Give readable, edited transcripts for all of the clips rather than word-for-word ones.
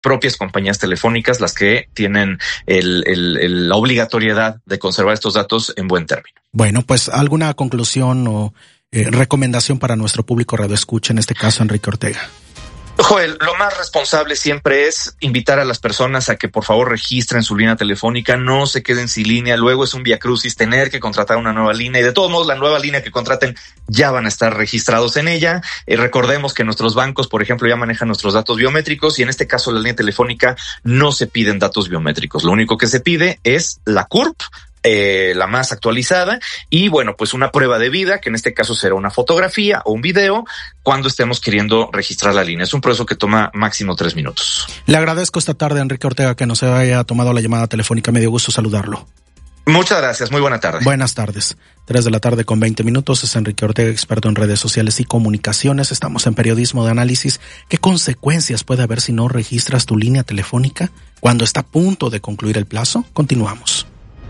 propias compañías telefónicas las que tienen la obligatoriedad de conservar estos datos en buen término. Bueno, pues alguna conclusión o recomendación para nuestro público radioescucha, en este caso Enrique Ortega. Joel, lo más responsable siempre es invitar a las personas a que por favor registren su línea telefónica, no se queden sin línea, luego es un viacrucis tener que contratar una nueva línea y de todos modos la nueva línea que contraten ya van a estar registrados en ella. Recordemos que nuestros bancos, por ejemplo, ya manejan nuestros datos biométricos y en este caso la línea telefónica no se piden datos biométricos, lo único que se pide es la CURP, la más actualizada y bueno, pues una prueba de vida, que en este caso será una fotografía o un video cuando estemos queriendo registrar la línea. Es un proceso que toma máximo 3 minutos. Le agradezco esta tarde, Enrique Ortega, que nos haya tomado la llamada telefónica. Me dio gusto saludarlo. Muchas gracias, muy buena tarde. Buenas tardes. 3:20 p.m. Es Enrique Ortega, experto en redes sociales y comunicaciones. Estamos en Periodismo de Análisis. ¿Qué consecuencias puede haber si no registras tu línea telefónica cuando está a punto de concluir el plazo? Continuamos.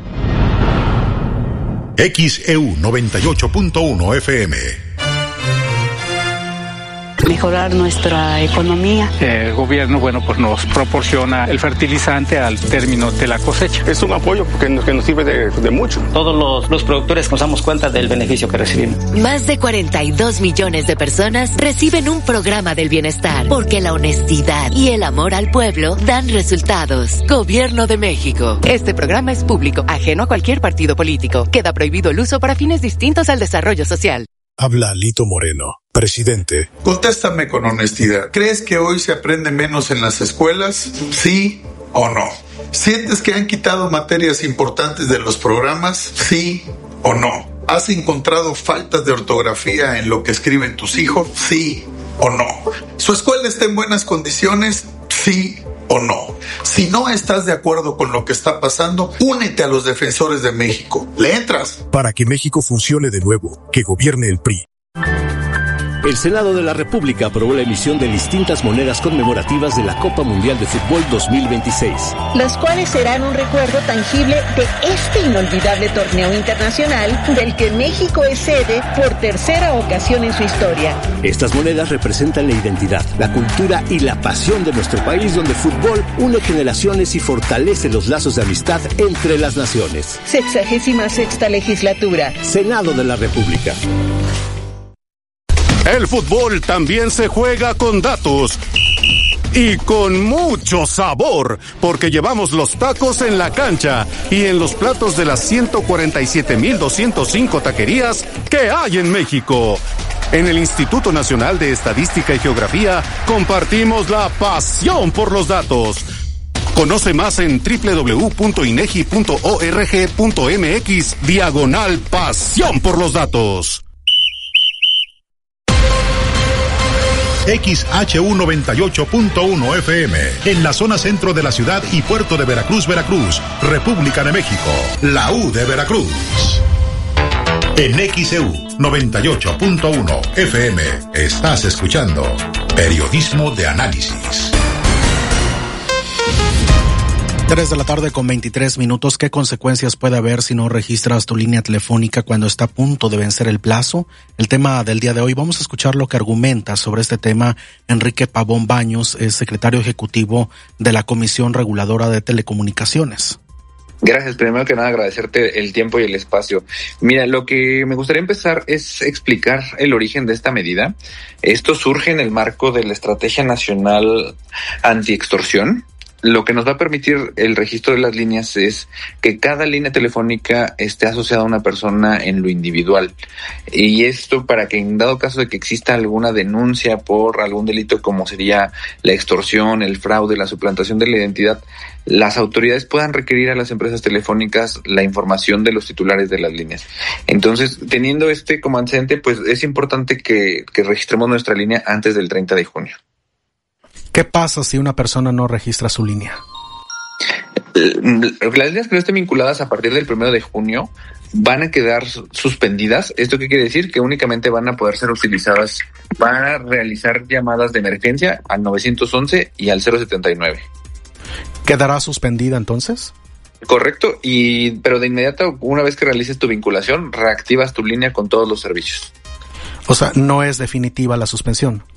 XEU 98.1 FM. Mejorar nuestra economía. El gobierno, pues nos proporciona el fertilizante al término de la cosecha. Es un apoyo que nos sirve de mucho. Todos los productores nos damos cuenta del beneficio que recibimos. Más de 42 millones de personas reciben un programa del bienestar, porque la honestidad y el amor al pueblo dan resultados. Gobierno de México. Este programa es público, ajeno a cualquier partido político. Queda prohibido el uso para fines distintos al desarrollo social. Habla Lito Moreno, presidente. Contéstame con honestidad. ¿Crees que hoy se aprende menos en las escuelas? ¿Sí o no? ¿Sientes que han quitado materias importantes de los programas? ¿Sí o no? ¿Has encontrado faltas de ortografía en lo que escriben tus hijos? ¿Sí o no? ¿Su escuela está en buenas condiciones? ¿Sí o no? Si no estás de acuerdo con lo que está pasando, únete a los defensores de México. ¿Le entras? Para que México funcione de nuevo, que gobierne el PRI. El Senado de la República aprobó la emisión de distintas monedas conmemorativas de la Copa Mundial de Fútbol 2026. Las cuales serán un recuerdo tangible de este inolvidable torneo internacional del que México es sede por tercera ocasión en su historia. Estas monedas representan la identidad, la cultura y la pasión de nuestro país, donde el fútbol une generaciones y fortalece los lazos de amistad entre las naciones. 66ª legislatura. Senado de la República. El fútbol también se juega con datos y con mucho sabor, porque llevamos los tacos en la cancha y en los platos de las 147,205 taquerías que hay en México. En el Instituto Nacional de Estadística y Geografía compartimos la pasión por los datos. Conoce más en www.inegi.org.mx/pasión por los datos. XHU 98.1 FM, en la zona centro de la ciudad y puerto de Veracruz, República de México, la U de Veracruz. En XEU 98.1 FM, estás escuchando Periodismo de Análisis. 3:23 p.m. ¿Qué consecuencias puede haber si no registras tu línea telefónica cuando está a punto de vencer el plazo? El tema del día de hoy, vamos a escuchar lo que argumenta sobre este tema Enrique Pavón Baños, es secretario ejecutivo de la Comisión Reguladora de Telecomunicaciones. Gracias. Primero que nada, agradecerte el tiempo y el espacio. Mira, lo que me gustaría empezar es explicar el origen de esta medida. Esto surge en el marco de la Estrategia Nacional Antiextorsión. Lo que nos va a permitir el registro de las líneas es que cada línea telefónica esté asociada a una persona en lo individual. Y esto para que en dado caso de que exista alguna denuncia por algún delito como sería la extorsión, el fraude, la suplantación de la identidad, las autoridades puedan requerir a las empresas telefónicas la información de los titulares de las líneas. Entonces, teniendo como antecedente, pues es importante que registremos nuestra línea antes del 30 de junio. ¿Qué pasa si una persona no registra su línea? Las líneas que no estén vinculadas a partir del 1 de junio van a quedar suspendidas. ¿Esto qué quiere decir? Que únicamente van a poder ser utilizadas para realizar llamadas de emergencia al 911 y al 079. ¿Quedará suspendida entonces? Correcto, pero de inmediato, una vez que realices tu vinculación, reactivas tu línea con todos los servicios. O sea, no es definitiva la suspensión.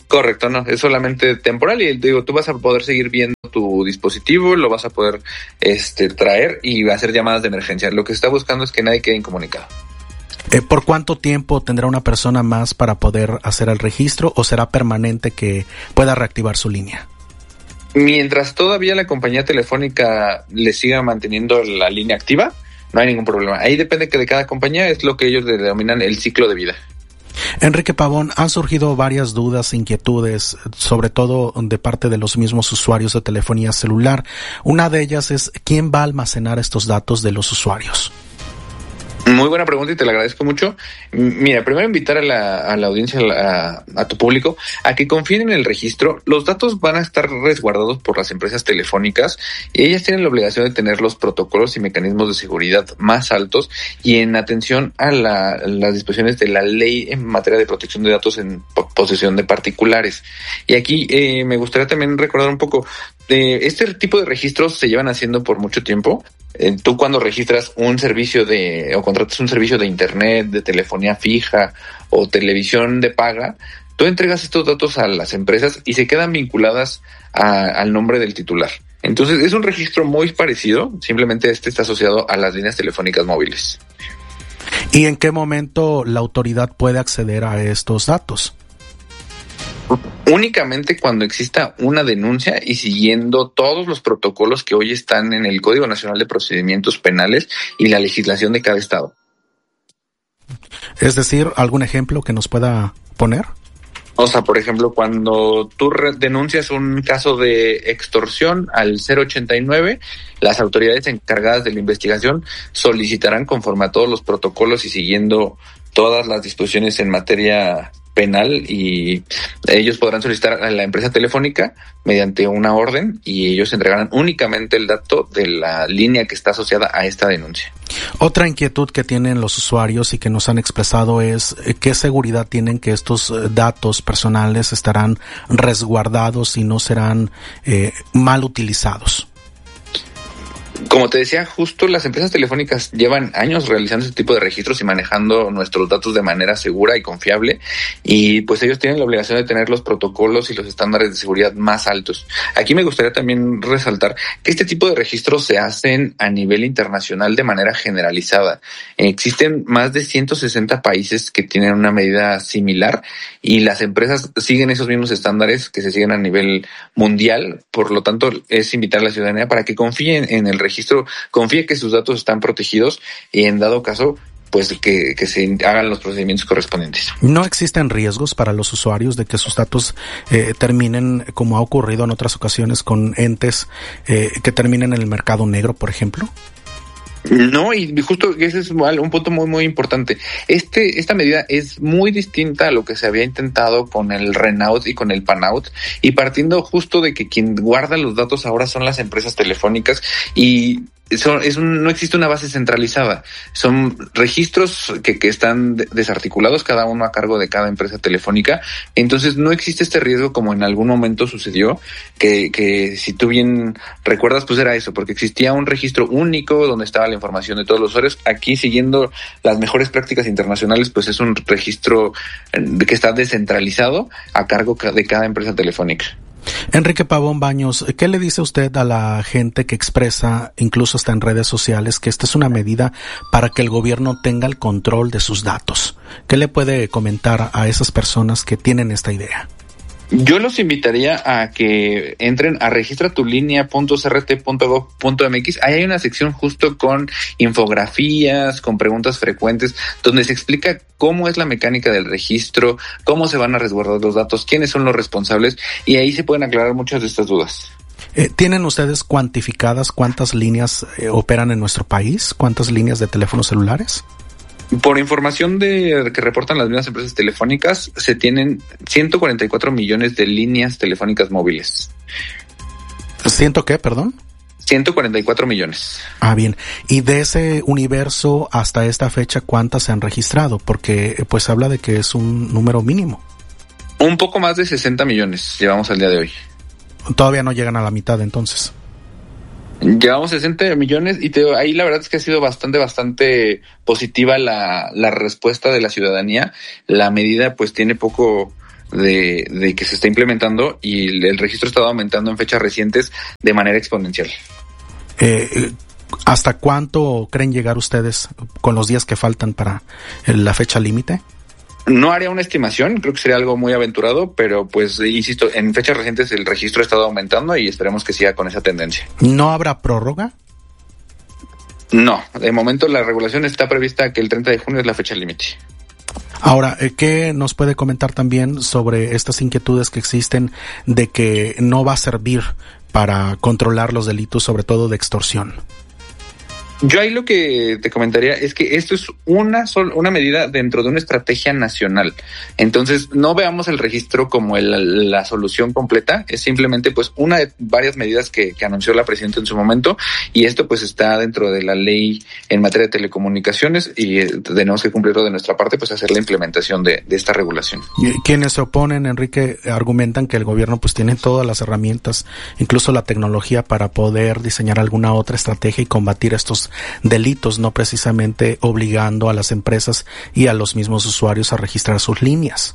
Correcto, no, es solamente temporal y digo, tú vas a poder seguir viendo tu dispositivo, lo vas a poder traer y hacer llamadas de emergencia. Lo que se está buscando es que nadie quede incomunicado. ¿Por cuánto tiempo tendrá una persona más para poder hacer el registro o será permanente que pueda reactivar su línea? Mientras todavía la compañía telefónica le siga manteniendo la línea activa, no hay ningún problema. Ahí depende que de cada compañía, es lo que ellos denominan el ciclo de vida. Enrique Pavón, han surgido varias dudas, inquietudes, sobre todo de parte de los mismos usuarios de telefonía celular. Una de ellas es, ¿quién va a almacenar estos datos de los usuarios? Muy buena pregunta y te la agradezco mucho. Mira, primero invitar a la audiencia, a tu público, a que confíen en el registro. Los datos van a estar resguardados por las empresas telefónicas y ellas tienen la obligación de tener los protocolos y mecanismos de seguridad más altos y en atención a las disposiciones de la ley en materia de protección de datos en posesión de particulares. Y aquí me gustaría también recordar un poco, este tipo de registros se llevan haciendo por mucho tiempo. Tú cuando registras un servicio o contratas un servicio de internet, de telefonía fija o televisión de paga, tú entregas estos datos a las empresas y se quedan vinculadas al nombre del titular. Entonces es un registro muy parecido, simplemente está asociado a las líneas telefónicas móviles. ¿Y en qué momento la autoridad puede acceder a estos datos? Únicamente cuando exista una denuncia y siguiendo todos los protocolos que hoy están en el Código Nacional de Procedimientos Penales y la legislación de cada estado. Es decir, ¿algún ejemplo que nos pueda poner? O sea, por ejemplo, cuando tú denuncias un caso de extorsión al 089, las autoridades encargadas de la investigación solicitarán conforme a todos los protocolos y siguiendo todas las disposiciones en materia penal y ellos podrán solicitar a la empresa telefónica mediante una orden y ellos entregarán únicamente el dato de la línea que está asociada a esta denuncia. Otra inquietud que tienen los usuarios y que nos han expresado es ¿qué seguridad tienen que estos datos personales estarán resguardados y no serán mal utilizados? Como te decía, justo las empresas telefónicas llevan años realizando este tipo de registros y manejando nuestros datos de manera segura y confiable y pues ellos tienen la obligación de tener los protocolos y los estándares de seguridad más altos. Aquí me gustaría también resaltar que este tipo de registros se hacen a nivel internacional de manera generalizada. Existen más de 160 países que tienen una medida similar y las empresas siguen esos mismos estándares que se siguen a nivel mundial. Por lo tanto, es invitar a la ciudadanía para que confíen en el registro, confíe que sus datos están protegidos y en dado caso, pues que se hagan los procedimientos correspondientes. ¿No existen riesgos para los usuarios de que sus datos terminen, como ha ocurrido en otras ocasiones, con entes que terminen en el mercado negro, por ejemplo? No, y justo ese es un punto muy, muy importante. Esta medida es muy distinta a lo que se había intentado con el Renault y con el Panaut, y partiendo justo de que quien guarda los datos ahora son las empresas telefónicas y no existe una base centralizada. Son registros que están desarticulados, cada uno a cargo de cada empresa telefónica. Entonces no existe este riesgo como en algún momento sucedió, que si tú bien recuerdas, pues era eso, porque existía un registro único donde estaba la información de todos los usuarios. Aquí, siguiendo las mejores prácticas internacionales, pues es un registro que está descentralizado a cargo de cada empresa telefónica. Enrique Pavón Baños, ¿qué le dice usted a la gente que expresa, incluso hasta en redes sociales, que esta es una medida para que el gobierno tenga el control de sus datos? ¿Qué le puede comentar a esas personas que tienen esta idea? Yo los invitaría a que entren a registratulinea.crt.gov.mx. Ahí hay una sección justo con infografías, con preguntas frecuentes, donde se explica cómo es la mecánica del registro, cómo se van a resguardar los datos, quiénes son los responsables, y ahí se pueden aclarar muchas de estas dudas. ¿Tienen ustedes cuantificadas cuántas líneas operan en nuestro país? ¿Cuántas líneas de teléfonos celulares? Por información que reportan las mismas empresas telefónicas, se tienen 144 millones de líneas telefónicas móviles. ¿Ciento qué, perdón? 144 millones. Ah, bien. Y de ese universo hasta esta fecha, ¿cuántas se han registrado? Porque pues habla de que es un número mínimo. Un poco más de 60 millones llevamos al día de hoy. Todavía no llegan a la mitad entonces. Llevamos 60 millones y ahí la verdad es que ha sido bastante positiva la respuesta de la ciudadanía. La medida pues tiene poco de que se está implementando, y el registro ha estado aumentando en fechas recientes de manera exponencial. ¿Hasta cuánto creen llegar ustedes con los días que faltan para la fecha límite? No haría una estimación, creo que sería algo muy aventurado, pero pues insisto, en fechas recientes el registro ha estado aumentando y esperemos que siga con esa tendencia. ¿No habrá prórroga? No, de momento la regulación está prevista que el 30 de junio es la fecha límite. Ahora, ¿qué nos puede comentar también sobre estas inquietudes que existen de que no va a servir para controlar los delitos, sobre todo de extorsión? Yo ahí lo que te comentaría es que esto es una medida dentro de una estrategia nacional. Entonces, no veamos el registro como la solución completa, es simplemente pues una de varias medidas que anunció la presidenta en su momento, y esto pues está dentro de la ley en materia de telecomunicaciones, y tenemos que cumplirlo de nuestra parte, pues hacer la implementación de esta regulación. Quienes se oponen, Enrique, argumentan que el gobierno pues tiene todas las herramientas, incluso la tecnología, para poder diseñar alguna otra estrategia y combatir estos delitos, no precisamente obligando a las empresas y a los mismos usuarios a registrar sus líneas.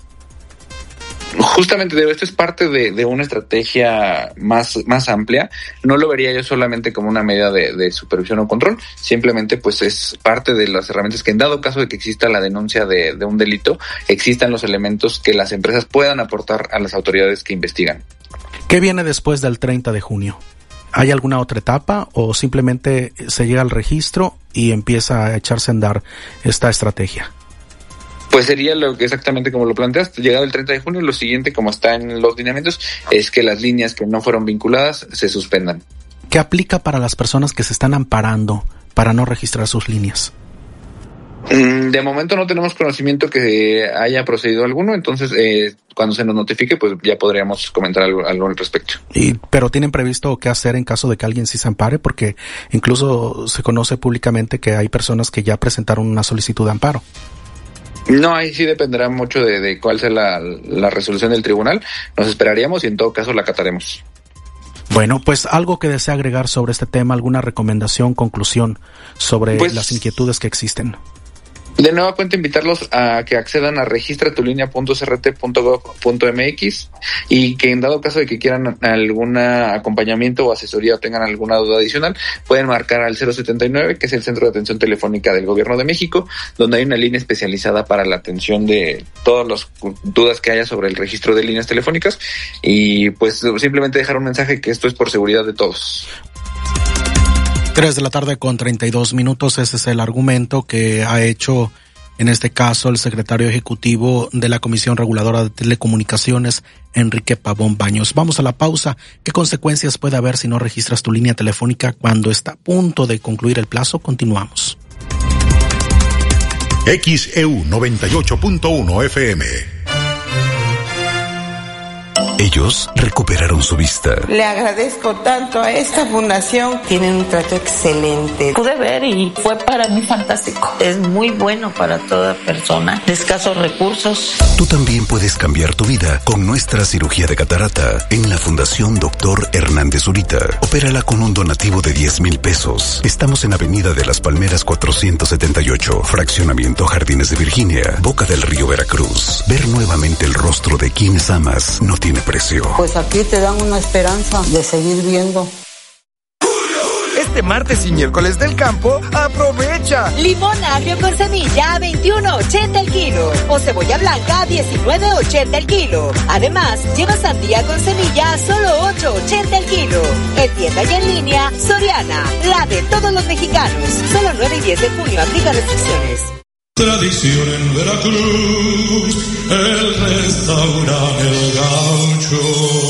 Justamente, esto es parte de una estrategia más amplia. No lo vería yo solamente como una medida de supervisión o control, simplemente pues es parte de las herramientas que, en dado caso de que exista la denuncia de un delito, existan los elementos que las empresas puedan aportar a las autoridades que investigan. ¿Qué viene después del 30 de junio? ¿Hay alguna otra etapa o simplemente se llega al registro y empieza a echarse a andar esta estrategia? Pues sería lo que exactamente como lo planteas. Llegado el 30 de junio, lo siguiente, como está en los lineamientos, es que las líneas que no fueron vinculadas se suspendan. ¿Qué aplica para las personas que se están amparando para no registrar sus líneas? De momento no tenemos conocimiento que haya procedido alguno, entonces cuando se nos notifique pues ya podríamos comentar algo al respecto. ¿Pero tienen previsto qué hacer en caso de que alguien sí se ampare? Porque incluso se conoce públicamente que hay personas que ya presentaron una solicitud de amparo. No, ahí sí dependerá mucho de cuál sea la resolución del tribunal. Nos esperaríamos y en todo caso la acataremos. Bueno, pues algo que desea agregar sobre este tema, alguna recomendación, conclusión sobre las inquietudes que existen. De nueva cuenta, invitarlos a que accedan a registratulinea.crt.gov.mx y que en dado caso de que quieran algún acompañamiento o asesoría o tengan alguna duda adicional, pueden marcar al 079, que es el Centro de Atención Telefónica del Gobierno de México, donde hay una línea especializada para la atención de todas las dudas que haya sobre el registro de líneas telefónicas, y pues simplemente dejar un mensaje que esto es por seguridad de todos. 3 de la tarde con 32 minutos. Ese es el argumento que ha hecho, en este caso, el secretario ejecutivo de la Comisión Reguladora de Telecomunicaciones, Enrique Pavón Baños. Vamos a la pausa. ¿Qué consecuencias puede haber si no registras tu línea telefónica cuando está a punto de concluir el plazo? Continuamos. XEU 98.1 FM. Ellos recuperaron su vista. Le agradezco tanto a esta fundación. Tienen un trato excelente. Pude ver y fue para mí fantástico. Es muy bueno para toda persona de escasos recursos. Tú también puedes cambiar tu vida con nuestra cirugía de catarata en la Fundación Dr. Hernández Zurita. Opérala con un donativo de 10,000 pesos. Estamos en Avenida de las Palmeras 478, Fraccionamiento Jardines de Virginia, Boca del Río, Veracruz. Ver nuevamente el rostro de quienes amas no tiene precio. Pues aquí te dan una esperanza de seguir viendo. Este martes y miércoles del campo, aprovecha. Limón agrio con semilla a 21.80 el kilo. O cebolla blanca a 19.80 el kilo. Además, lleva sandía con semilla a solo 8.80 el kilo. En tienda y en línea, Soriana, la de todos los mexicanos. Solo 9 y 10 de junio, aplica restricciones. Tradición en Veracruz, el restaurante El Gaucho.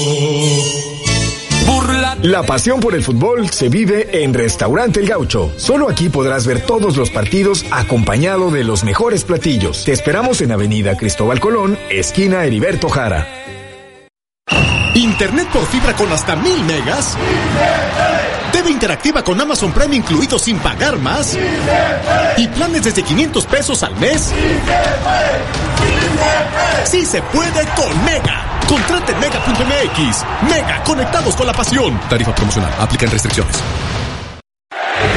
La pasión por el fútbol se vive en Restaurante El Gaucho. Solo aquí podrás ver todos los partidos acompañado de los mejores platillos. Te esperamos en Avenida Cristóbal Colón, esquina Heriberto Jara. Internet por fibra con hasta 1000 megas. TV interactiva con Amazon Prime incluido sin pagar más. Y planes desde 500 pesos al mes. Sí se puede con Mega. Contrate en Mega.mx. Mega, conectados con la pasión. Tarifa promocional. Aplican restricciones.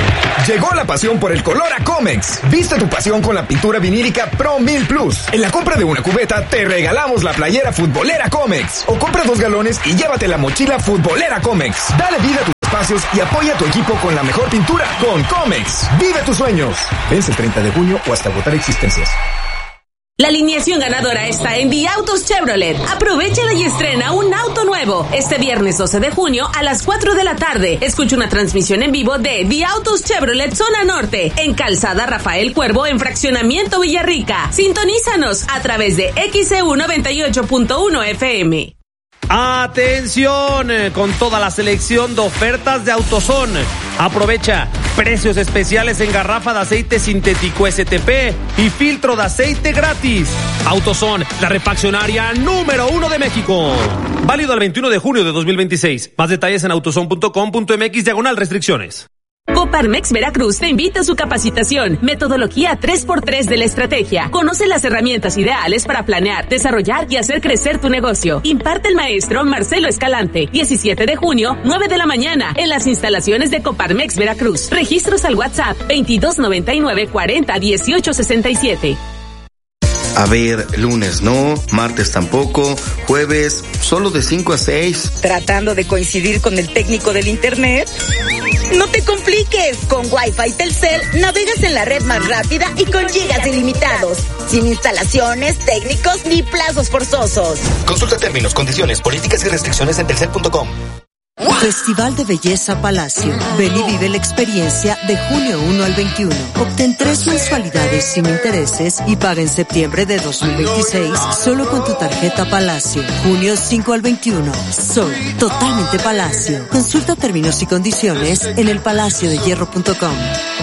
Llegó la pasión por el color a Comex. Viste tu pasión con la pintura vinílica Pro 1000 Plus. En la compra de una cubeta te regalamos la playera futbolera Comex. O compra 2 galones y llévate la mochila futbolera Comex. Dale vida a tus espacios y apoya a tu equipo con la mejor pintura con Comex. Vive tus sueños. Vence el 30 de junio o hasta agotar existencias. La alineación ganadora está en The Autos Chevrolet. Aprovechala y estrena un auto nuevo. Este viernes 12 de junio a las 4 de la tarde. Escucha una transmisión en vivo de The Autos Chevrolet Zona Norte en Calzada Rafael Cuervo en Fraccionamiento Villarrica. Sintonízanos a través de XEU 98.1 FM. Atención, con toda la selección de ofertas de AutoZone. Aprovecha precios especiales en garrafa de aceite sintético STP y filtro de aceite gratis. AutoZone, la refaccionaria número 1 de México. Válido al 21 de junio de 2026. Más detalles en autozone.com.mx/restricciones. Coparmex Veracruz te invita a su capacitación, metodología 3x3 de la estrategia. Conoce las herramientas ideales para planear, desarrollar y hacer crecer tu negocio. Imparte el maestro Marcelo Escalante, 17 de junio, 9 de la mañana, en las instalaciones de Coparmex Veracruz. Registros al WhatsApp 2299 40 18 67. A ver, lunes no, martes tampoco, jueves solo de 5 a 6. ¿Tratando de coincidir con el técnico del internet? No te compliques, con Wi-Fi Telcel navegas en la red más rápida y con gigas ilimitados, sin instalaciones, técnicos ni plazos forzosos. Consulta términos, condiciones, políticas y restricciones en telcel.com. Festival de Belleza Palacio. Ven y vive la experiencia de junio 1 al 21. Obtén 3 mensualidades sin intereses y paga en septiembre de 2026 solo con tu tarjeta Palacio. Junio 5 al 21. Soy totalmente Palacio. Consulta términos y condiciones en elpalaciodehierro.com.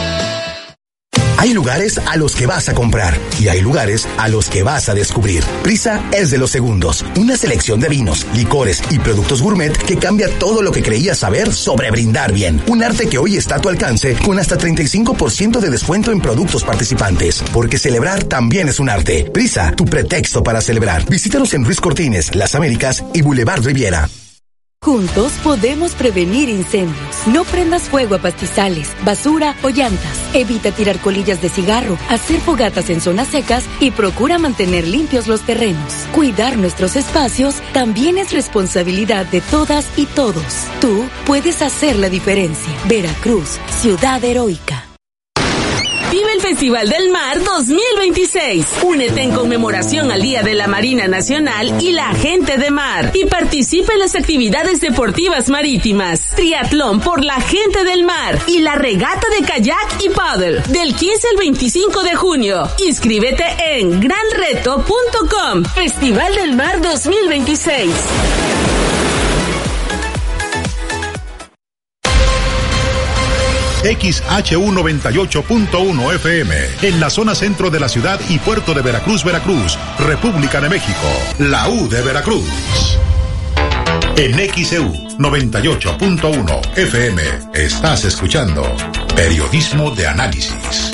Hay lugares a los que vas a comprar y hay lugares a los que vas a descubrir. Prisa es de los segundos. Una selección de vinos, licores y productos gourmet que cambia todo lo que creías saber sobre brindar bien. Un arte que hoy está a tu alcance con hasta 35% de descuento en productos participantes. Porque celebrar también es un arte. Prisa, tu pretexto para celebrar. Visítanos en Ruiz Cortines, Las Américas y Boulevard Riviera. Juntos podemos prevenir incendios. No prendas fuego a pastizales, basura o llantas. Evita tirar colillas de cigarro, hacer fogatas en zonas secas y procura mantener limpios los terrenos. Cuidar nuestros espacios también es responsabilidad de todas y todos. Tú puedes hacer la diferencia. Veracruz, ciudad heroica. Vive el Festival del Mar 2026. Únete en conmemoración al Día de la Marina Nacional y la Gente de Mar. Y participa en las actividades deportivas marítimas. Triatlón por la Gente del Mar. Y la regata de kayak y paddle. Del 15 al 25 de junio. Inscríbete en granreto.com. Festival del Mar 2026. XHU 98.1 FM, en la zona centro de la ciudad y puerto de Veracruz, Veracruz, República de México, la U de Veracruz. En XEU 98.1 FM, estás escuchando Periodismo de Análisis.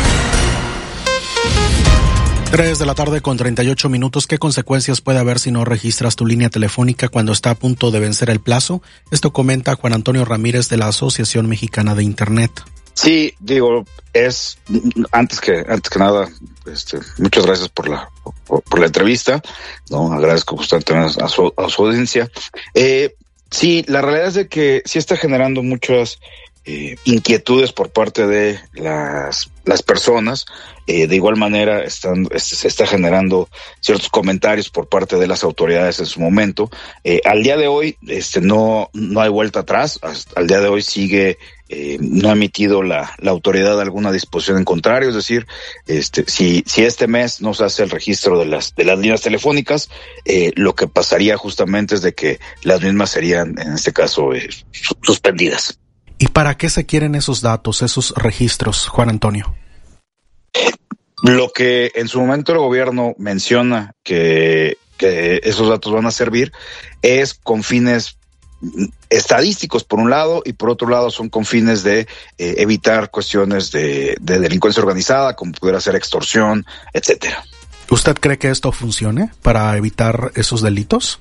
3 de la tarde con 38 minutos. ¿Qué consecuencias puede haber si no registras tu línea telefónica cuando está a punto de vencer el plazo? Esto comenta Juan Antonio Ramírez de la Asociación Mexicana de Internet. Sí, digo, es antes que nada, muchas gracias por la entrevista, no, agradezco bastante a su audiencia. Sí, la realidad es de que sí está generando muchas inquietudes por parte de las personas. De igual manera se está generando ciertos comentarios por parte de las autoridades en su momento. Al día de hoy no hay vuelta atrás. Al día de hoy sigue, no ha emitido la autoridad alguna disposición en contrario, es decir, si este mes no se hace el registro de las líneas telefónicas, lo que pasaría justamente es de que las mismas serían en este caso suspendidas. ¿Y para qué se quieren esos datos, esos registros, Juan Antonio? Lo que en su momento el gobierno menciona que esos datos van a servir es con fines estadísticos por un lado, y por otro lado son con fines de evitar cuestiones de delincuencia organizada, como pudiera ser extorsión, etcétera. ¿Usted cree que esto funcione para evitar esos delitos?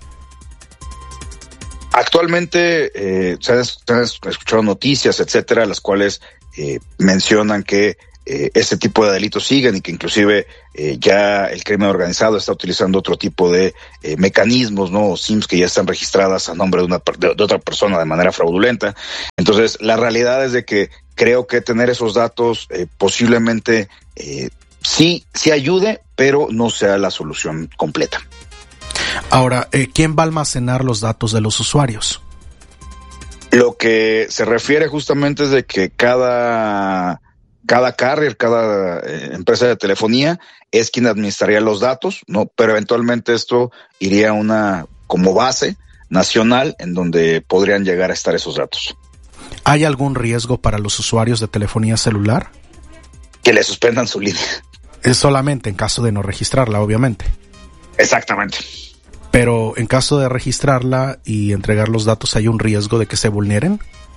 Actualmente se han escuchado noticias, etcétera, las cuales mencionan que este tipo de delitos siguen y que inclusive ya el crimen organizado está utilizando otro tipo de mecanismos, ¿no? SIMs que ya están registradas a nombre de otra persona de manera fraudulenta. Entonces, la realidad es de que creo que tener esos datos posiblemente sí ayude, pero no sea la solución completa. Ahora, ¿quién va a almacenar los datos de los usuarios? Lo que se refiere justamente es de que cada carrier, cada empresa de telefonía es quien administraría los datos, ¿no? Pero eventualmente esto iría a una como base nacional en donde podrían llegar a estar esos datos. ¿Hay algún riesgo para los usuarios de telefonía celular? Que le suspendan su línea. Es solamente en caso de no registrarla, obviamente. Exactamente. Pero en caso de registrarla y entregar los datos, ¿hay un riesgo de que se vulneren?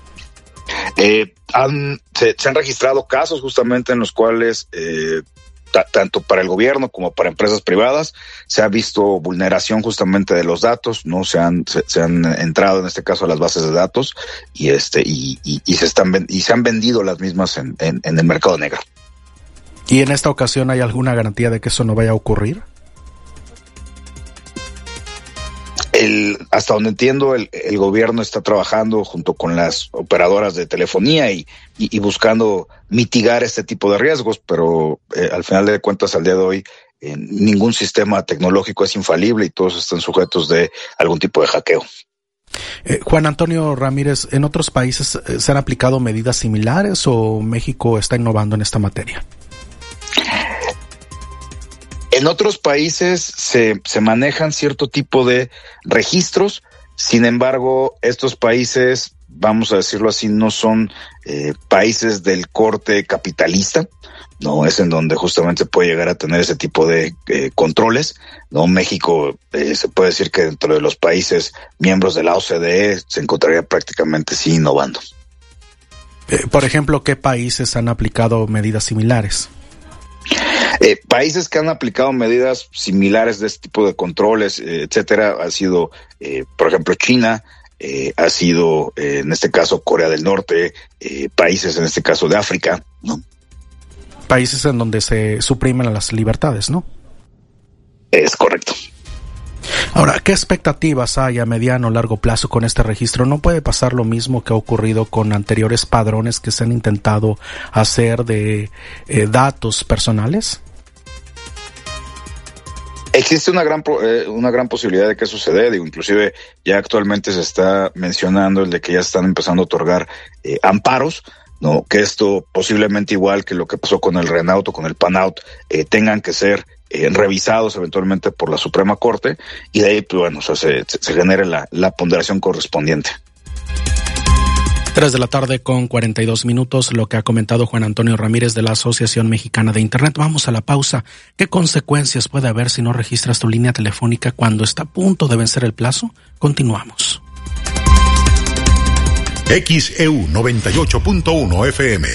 Se han registrado casos justamente en los cuales tanto para el gobierno como para empresas privadas se ha visto vulneración justamente de los datos, no se han entrado en este caso a las bases de datos y se han vendido las mismas en el mercado negro. ¿Y en esta ocasión hay alguna garantía de que eso no vaya a ocurrir? Hasta donde entiendo, el gobierno está trabajando junto con las operadoras de telefonía y buscando mitigar este tipo de riesgos, pero al final de cuentas, al día de hoy, ningún sistema tecnológico es infalible y todos están sujetos de algún tipo de hackeo. Juan Antonio Ramírez, ¿en otros países se han aplicado medidas similares o México está innovando en esta materia? En otros países se manejan cierto tipo de registros, sin embargo, estos países, vamos a decirlo así, no son países del corte capitalista, no es en donde justamente se puede llegar a tener ese tipo de controles, no. México se puede decir que dentro de los países miembros de la OCDE se encontraría prácticamente sí innovando. Por ejemplo, ¿qué países han aplicado medidas similares? Países que han aplicado medidas similares de este tipo de controles, etcétera, ha sido, por ejemplo, China, ha sido, en este caso, Corea del Norte, países, en este caso, de África, ¿no? Países en donde se suprimen las libertades, ¿no? Es correcto. Ahora, ¿qué expectativas hay a mediano o largo plazo con este registro? ¿No puede pasar lo mismo que ha ocurrido con anteriores padrones que se han intentado hacer de datos personales? Existe una gran posibilidad de que suceda, inclusive ya actualmente se está mencionando el de que ya están empezando a otorgar amparos, no, que esto posiblemente igual que lo que pasó con el Renault o con el Panaut, tengan que ser revisados eventualmente por la Suprema Corte y de ahí, pues bueno, o sea, se genere la ponderación correspondiente. 3:42 p.m, lo que ha comentado Juan Antonio Ramírez de la Asociación Mexicana de Internet. Vamos a la pausa. ¿Qué consecuencias puede haber si no registras tu línea telefónica cuando está a punto de vencer el plazo? Continuamos. XEU 98.1 FM.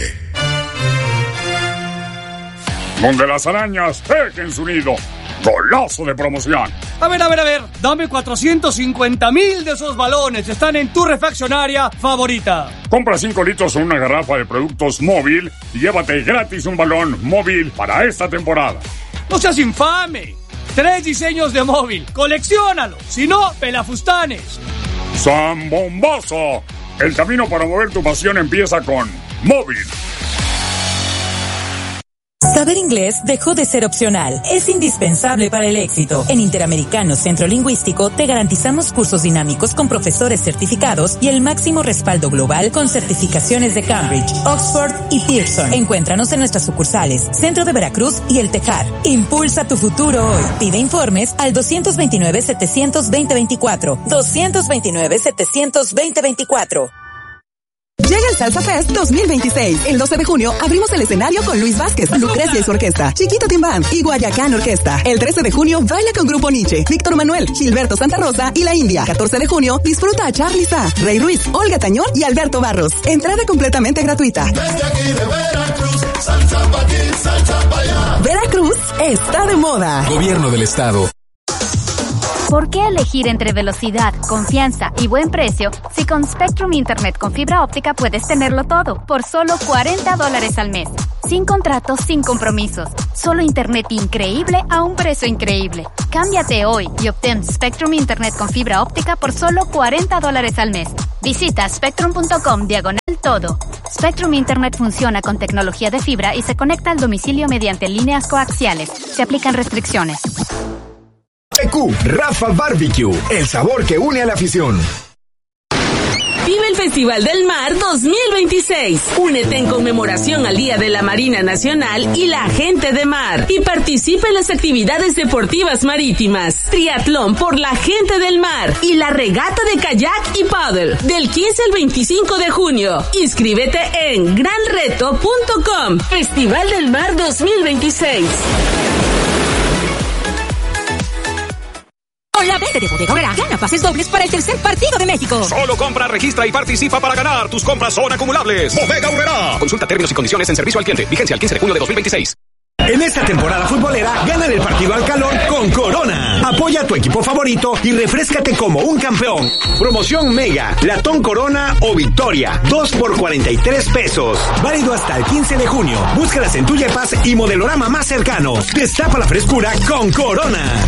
Donde las arañas tejen su nido. ¡Golazo de promoción! A ver, dame 450,000 de esos balones. Están en tu refaccionaria favorita. Compra 5 litros en una garrafa de productos Móvil y llévate gratis un balón Móvil para esta temporada. ¡No seas infame! 3 diseños de Móvil. ¡Colecciónalo! Si no, pelafustanes. ¡Zambombazo! El camino para mover tu pasión empieza con Móvil. Saber inglés dejó de ser opcional. Es indispensable para el éxito. En Interamericano Centro Lingüístico te garantizamos cursos dinámicos con profesores certificados y el máximo respaldo global con certificaciones de Cambridge, Oxford y Pearson. Encuéntranos en nuestras sucursales, Centro de Veracruz y El Tejar. Impulsa tu futuro hoy. Pide informes al 229-700-2024. 229-700-2024. Llega el Salsa Fest 2026. El 12 de junio abrimos el escenario con Luis Vázquez, Lucrecia y su orquesta, Chiquito Team Band y Guayacán Orquesta. El 13 de junio baila con Grupo Nietzsche, Víctor Manuel, Gilberto Santa Rosa y La India. 14 de junio disfruta a Charly Sa, Rey Ruiz, Olga Tañón y Alberto Barros. Entrada completamente gratuita. Desde aquí de Veracruz, salsa pa' aquí, salsa pa' allá. Veracruz está de moda. Gobierno del Estado. ¿Por qué elegir entre velocidad, confianza y buen precio si con Spectrum Internet con fibra óptica puedes tenerlo todo por solo $40 al mes? Sin contratos, sin compromisos. Solo internet increíble a un precio increíble. Cámbiate hoy y obtén Spectrum Internet con fibra óptica por solo $40 al mes. Visita spectrum.com/todo. Spectrum Internet funciona con tecnología de fibra y se conecta al domicilio mediante líneas coaxiales. Se aplican restricciones. PQ Rafa Barbecue, el sabor que une a la afición. Vive el Festival del Mar 2026. Únete en conmemoración al Día de la Marina Nacional y la Gente de Mar. Y participa en las actividades deportivas marítimas. Triatlón por la Gente del Mar. Y la regata de kayak y paddle. Del 15 al 25 de junio. Inscríbete en granreto.com. Festival del Mar 2026. Con la venta de Bodega Aurrerá, gana pases dobles para el tercer partido de México. Solo compra, registra y participa para ganar. Tus compras son acumulables. Bodega Aurrerá. Consulta términos y condiciones en servicio al cliente. Vigencia el 15 de junio de 2026. En esta temporada futbolera, gana el partido al calor con Corona. Apoya a tu equipo favorito y refréscate como un campeón. Promoción Mega, Latón Corona o Victoria, 2 por 43 pesos. Válido hasta el 15 de junio. Búscalas en tu Yepas y modelorama más cercano. Destapa la frescura con Corona.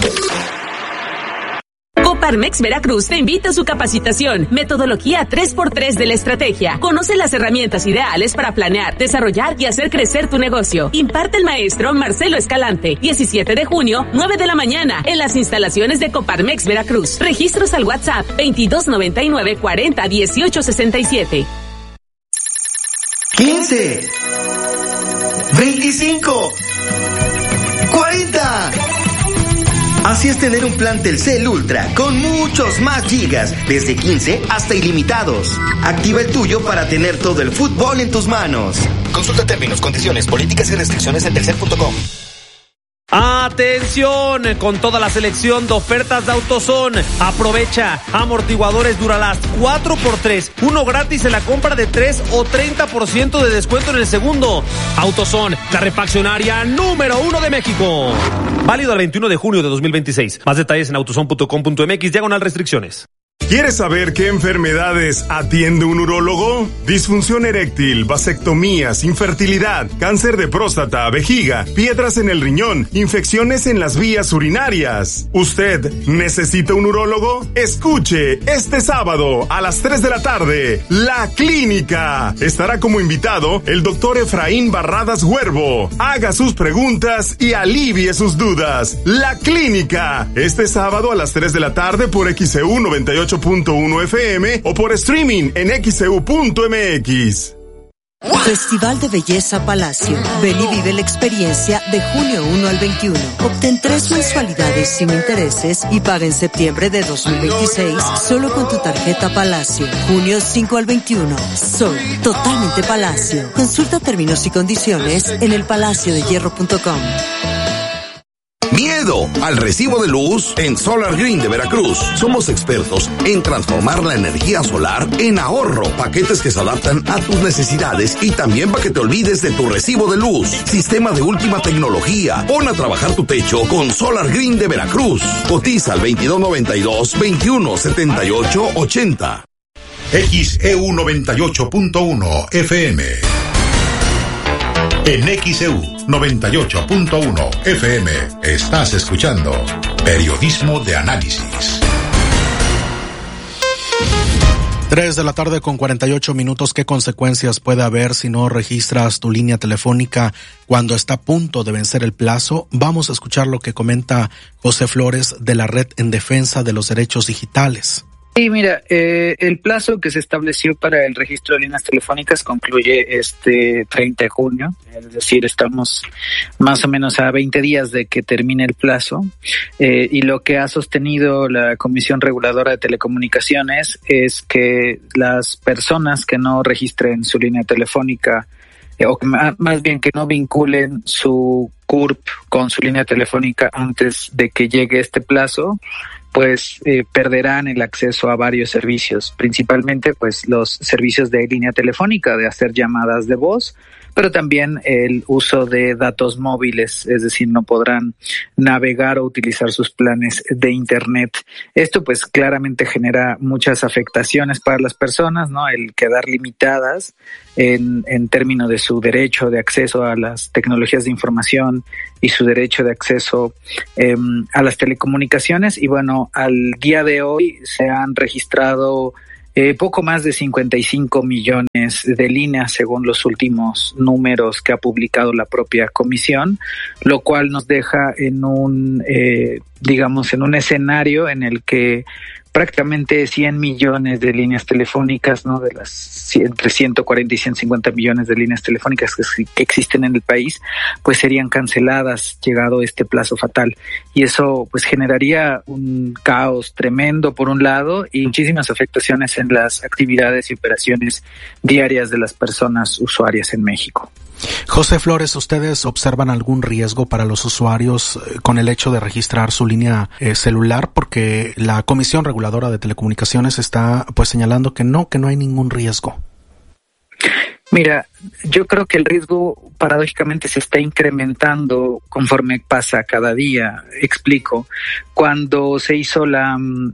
Coparmex Veracruz te invita a su capacitación, metodología 3x3 de la estrategia. Conoce las herramientas ideales para planear, desarrollar y hacer crecer tu negocio. Imparte el maestro Marcelo Escalante, 17 de junio, 9 de la mañana, en las instalaciones de Coparmex Veracruz. Registros al WhatsApp 2299 40 18 67. 15, 25, 40. Así es tener un plan Telcel Ultra con muchos más gigas, desde 15 hasta ilimitados. Activa el tuyo para tener todo el fútbol en tus manos. Consulta términos, condiciones, políticas y restricciones en telcel.com. Atención, con toda la selección de ofertas de AutoZone. Aprovecha amortiguadores Duralast 4x3, uno gratis en la compra de 3 o 30% de descuento en el segundo. AutoZone, la refaccionaria número 1 de México. Válido al 21 de junio de 2026. Más detalles en autozone.com.mx/restricciones. ¿Quieres saber qué enfermedades atiende un urólogo? Disfunción eréctil, vasectomías, infertilidad, cáncer de próstata, vejiga, piedras en el riñón, infecciones en las vías urinarias. ¿Usted necesita un urólogo? Escuche este sábado a las 3 de la tarde, La Clínica. Estará como invitado el doctor Efraín Barradas Huervo. Haga sus preguntas y alivie sus dudas. La Clínica, este sábado a las 3 de la tarde por XEU 98.1 FM o por streaming en xeu.mx. Festival de Belleza Palacio. Ven y vive la experiencia de junio 1 al 21. Obtén 3 mensualidades sin intereses y paga en septiembre de 2026 solo con tu tarjeta Palacio. Junio 5 al 21. Soy totalmente Palacio. Consulta términos y condiciones en elpalaciodehierro.com. Miedo al recibo de luz en Solar Green de Veracruz. Somos expertos en transformar la energía solar en ahorro. Paquetes que se adaptan a tus necesidades y también para que te olvides de tu recibo de luz. Sistema de última tecnología. Pon a trabajar tu techo con Solar Green de Veracruz. Cotiza al 2292-2178-80. XEU 98.1 FM. En XEU 98.1 FM estás escuchando Periodismo de Análisis. 3 de la tarde con 48 minutos. ¿Qué consecuencias puede haber si no registras tu línea telefónica cuando está a punto de vencer el plazo? Vamos a escuchar lo que comenta José Flores de la Red en Defensa de los Derechos Digitales. Sí, mira, el plazo que se estableció para el registro de líneas telefónicas concluye este 30 de junio, es decir, estamos más o menos a 20 días de que termine el plazo, y lo que ha sostenido la Comisión Reguladora de Telecomunicaciones es que las personas que no registren su línea telefónica, o que más bien que no vinculen su CURP con su línea telefónica antes de que llegue este plazo, pues perderán el acceso a varios servicios, principalmente pues los servicios de línea telefónica, de hacer llamadas de voz, pero también el uso de datos móviles, es decir, no podrán navegar o utilizar sus planes de internet. Esto pues claramente genera muchas afectaciones para las personas, ¿no? El quedar limitadas en términos de su derecho de acceso a las tecnologías de información y su derecho de acceso a las telecomunicaciones. Y bueno, al día de hoy se han registrado poco más de 55 millones de líneas según los últimos números que ha publicado la propia comisión, lo cual nos deja en un, en un escenario en el que prácticamente 100 millones de líneas telefónicas, ¿no? De las entre 140 y 150 millones de líneas telefónicas que existen en el país, pues serían canceladas llegado este plazo fatal. Y eso pues generaría un caos tremendo por un lado y muchísimas afectaciones en las actividades y operaciones diarias de las personas usuarias en México. José Flores, ¿ustedes observan algún riesgo para los usuarios con el hecho de registrar su línea celular? Porque la Comisión Reguladora de Telecomunicaciones está pues señalando que no hay ningún riesgo. Mira, yo creo que el riesgo paradójicamente se está incrementando conforme pasa cada día. Explico. Cuando se hizo la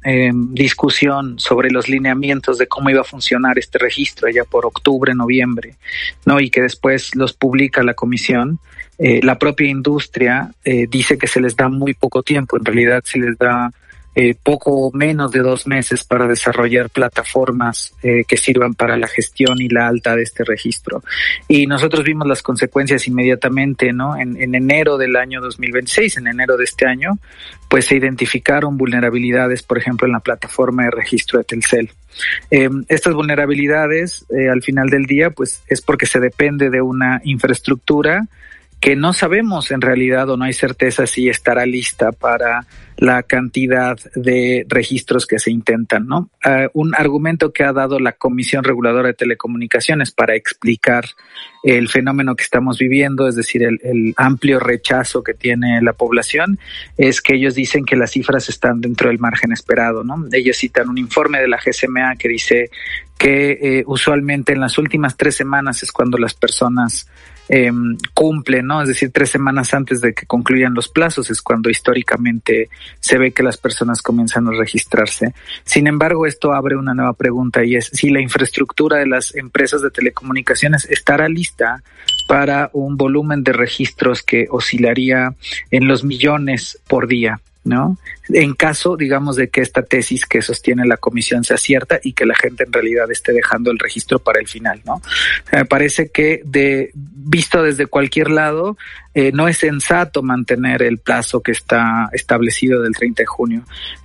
discusión sobre los lineamientos de cómo iba a funcionar este registro allá por octubre, noviembre, ¿no? Y que después los publica la comisión, la propia industria dice que se les da muy poco tiempo. En realidad se les da poco menos de 2 meses para desarrollar plataformas que sirvan para la gestión y la alta de este registro. Y nosotros vimos las consecuencias inmediatamente, ¿no? En enero del año 2026, en enero de este año, pues se identificaron vulnerabilidades, por ejemplo, en la plataforma de registro de Telcel. Estas vulnerabilidades, al final del día, pues es porque se depende de una infraestructura que no sabemos en realidad o no hay certeza si estará lista para la cantidad de registros que se intentan, ¿no? Un argumento que ha dado la Comisión Reguladora de Telecomunicaciones para explicar el fenómeno que estamos viviendo, es decir, el amplio rechazo que tiene la población, es que ellos dicen que las cifras están dentro del margen esperado, ¿no? Ellos citan un informe de la GCMA que dice que usualmente en las últimas 3 semanas es cuando las personas cumplen, ¿no? Es decir, 3 semanas antes de que concluyan los plazos es cuando históricamente se ve que las personas comienzan a registrarse. Sin embargo, esto abre una nueva pregunta y es si la infraestructura de las empresas de telecomunicaciones estará lista para un volumen de registros que oscilaría en los millones por día, ¿no? En caso, digamos, de que esta tesis que sostiene la comisión sea cierta y que la gente en realidad esté dejando el registro para el final, ¿no? Me parece que visto desde cualquier lado, no es sensato mantener el plazo que está establecido del 30 de junio.